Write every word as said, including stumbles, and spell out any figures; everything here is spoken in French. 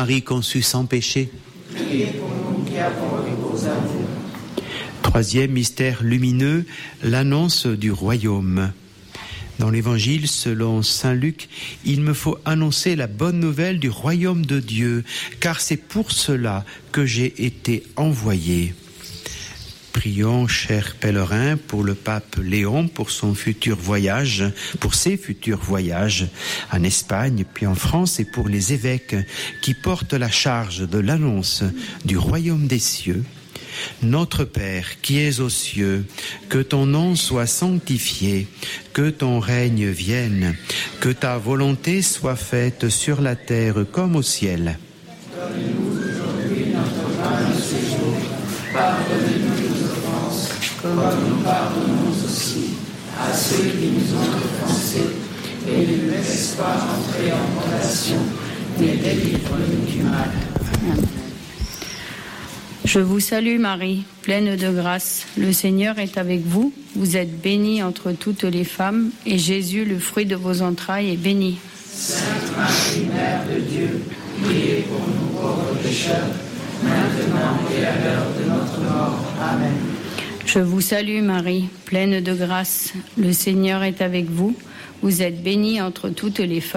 Marie conçue sans péché. Priez pour nous qui avons recours à vous. Troisième mystère lumineux, l'annonce du royaume. Dans l'évangile selon saint Luc, il me faut annoncer la bonne nouvelle du royaume de Dieu, car c'est pour cela que j'ai été envoyé. Prions, chers pèlerins, pour le pape Léon, pour son futur voyage, pour ses futurs voyages en Espagne, puis en France, et pour les évêques qui portent la charge de l'annonce du royaume des cieux. Notre Père, qui es aux cieux, que ton nom soit sanctifié, que ton règne vienne, que ta volonté soit faite sur la terre comme au ciel. Donne-nous aujourd'hui notre pain de ce jour. Pardonnez-nous nos offenses, comme nous pardonnons aussi à ceux qui nous ont offensés. Et ne nous laisse pas entrer en tentation, mais délivre-nous du mal. Amen. Je vous salue Marie, pleine de grâce. Le Seigneur est avec vous. Vous êtes bénie entre toutes les femmes, et Jésus, le fruit de vos entrailles, est béni. Sainte Marie, Mère de Dieu, priez pour nous pauvres pécheurs, maintenant et à l'heure de notre mort. Amen. Je vous salue Marie, pleine de grâce. Le Seigneur est avec vous. Vous êtes bénie entre toutes les femmes.